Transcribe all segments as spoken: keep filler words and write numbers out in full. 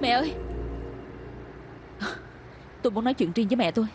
Mẹ ơi, tôi muốn nói chuyện riêng với mẹ tôi.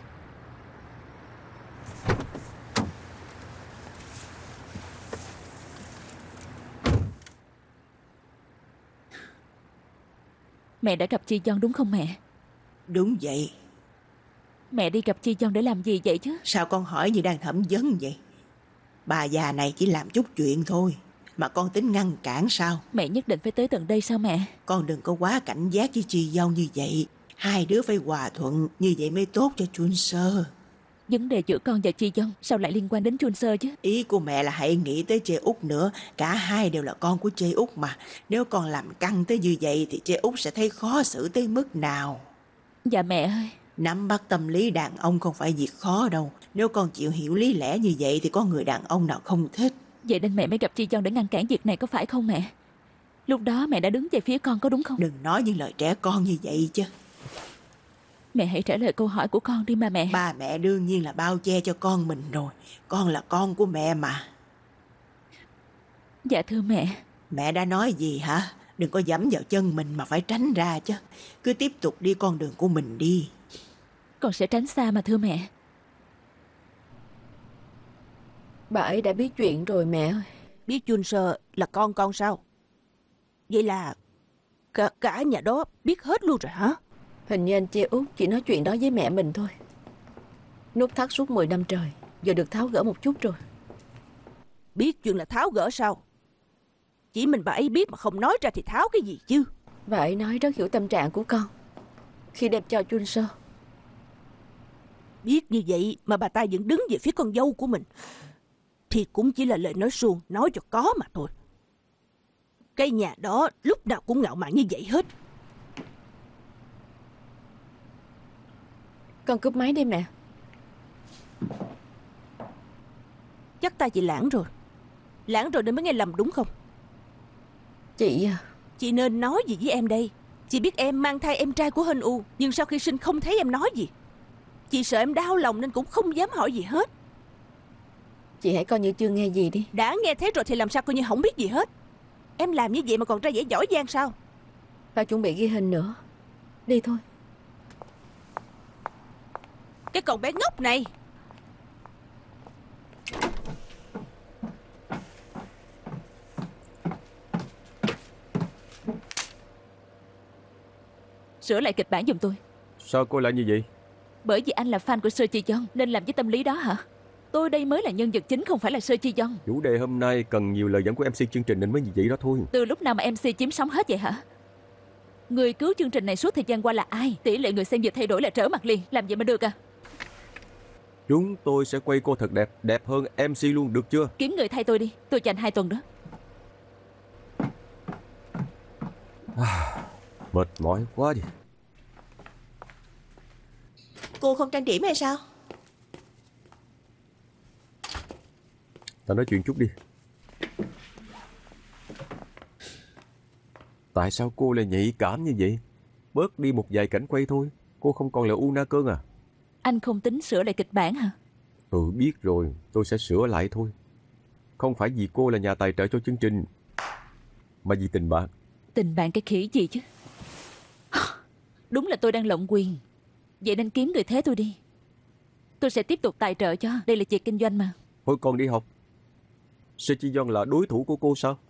Mẹ đã gặp Chi Dân đúng không mẹ? Đúng vậy. Mẹ đi gặp Chi Dân để làm gì vậy chứ? Sao con hỏi như đang thẩm vấn vậy? Bà già này chỉ làm chút chuyện thôi mà con tính ngăn cản sao? Mẹ nhất định phải tới tận đây sao mẹ? Con đừng có quá cảnh giác với Chi Dâu như vậy. Hai đứa phải hòa thuận, như vậy mới tốt cho Chun Sơ. Vấn đề giữa con và Chi Dân sao lại liên quan đến Chun Sơ chứ? Ý của mẹ là hãy nghĩ tới Chê Út nữa. Cả hai đều là con của Chê Út mà. Nếu con làm căng tới như vậy thì Chê Út sẽ thấy khó xử tới mức nào. Dạ mẹ ơi. Nắm bắt tâm lý đàn ông không phải việc khó đâu. Nếu con chịu hiểu lý lẽ như vậy thì có người đàn ông nào không thích. Vậy nên mẹ mới gặp Chi Dân để ngăn cản việc này có phải không mẹ? Lúc đó mẹ đã đứng về phía con có đúng không? Đừng nói những lời trẻ con như vậy chứ. Mẹ hãy trả lời câu hỏi của con đi mà mẹ. Ba mẹ đương nhiên là bao che cho con mình rồi. Con là con của mẹ mà. Dạ thưa mẹ. Mẹ đã nói gì hả? Đừng có dẫm vào chân mình mà phải tránh ra chứ. Cứ tiếp tục đi con đường của mình đi. Con sẽ tránh xa mà thưa mẹ. Bà ấy đã biết chuyện rồi mẹ ơi. Biết Chun Sơ là con con sao? Vậy là cả, cả nhà đó biết hết luôn rồi hả? Hình như anh Chê Út chỉ nói chuyện đó với mẹ mình thôi. Nút thắt suốt mười năm trời, giờ được tháo gỡ một chút rồi. Biết chuyện là tháo gỡ sao? Chỉ mình bà ấy biết mà không nói ra thì tháo cái gì chứ? Bà ấy nói rất hiểu tâm trạng của con khi đem cho Chun Sơ. Biết như vậy mà bà ta vẫn đứng về phía con dâu của mình thì cũng chỉ là lời nói suông, nói cho có mà thôi. Cái nhà đó lúc nào cũng ngạo mạn như vậy hết. Con cúp máy đi mẹ. Chắc ta chị lãng rồi. Lãng rồi nên mới nghe lầm đúng không? Chị à, Chị nên nói gì với em đây? Chị biết em mang thai em trai của Hân U, nhưng sau khi sinh không thấy em nói gì. Chị sợ em đau lòng nên cũng không dám hỏi gì hết. chị hãy coi như chưa nghe gì đi. Đã nghe thế rồi thì làm sao coi như không biết gì hết. Em làm như vậy mà còn ra vẻ giỏi giang sao? Ba chuẩn bị ghi hình nữa. Đi thôi. Cái con bé ngốc này. Sửa lại kịch bản giùm tôi. Sao cô lại như vậy? Bởi vì anh là fan của Sơ Chi Dân nên làm với tâm lý đó hả? Tôi đây mới là nhân vật chính không phải là Sơ Chi Dân. Chủ đề hôm nay cần nhiều lời dẫn của em xê chương trình nên mới như vậy đó thôi. Từ lúc nào mà em xê chiếm sóng hết vậy hả? Người cứu chương trình này suốt thời gian qua là ai? Tỷ lệ người xem vừa thay đổi là trở mặt liền. Làm vậy mà được à? Chúng tôi sẽ quay cô thật đẹp, đẹp hơn em xê luôn, được chưa? Kiếm người thay tôi đi, tôi dành hai tuần đó. Mệt mỏi quá đi. Cô không trang điểm hay sao? Ta nói chuyện chút đi. Tại sao cô lại nhạy cảm như vậy? Bớt đi một vài cảnh quay thôi. Cô không còn là U Na Cơn à? Anh không tính sửa lại kịch bản hả? Ừ, biết rồi, tôi sẽ sửa lại thôi. Không phải vì cô là nhà tài trợ cho chương trình, mà vì tình bạn. Tình bạn cái khỉ gì chứ? Đúng là tôi đang lộng quyền. Vậy nên kiếm người thế tôi đi. Tôi sẽ tiếp tục tài trợ cho. Đây là việc kinh doanh mà. Hồi còn đi học, Seo Ji Yeon là đối thủ của cô sao?